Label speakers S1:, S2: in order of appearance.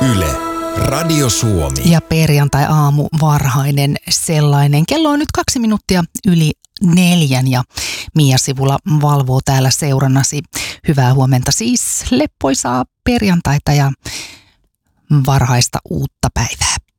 S1: Yle, Radio Suomi.
S2: Ja perjantai-aamu varhainen sellainen. Kello on nyt 2 minuuttia yli 4 ja Mia Sivula valvoo täällä seurannasi. Hyvää huomenta siis, leppoisaa perjantaita ja varhaista uutta päivää.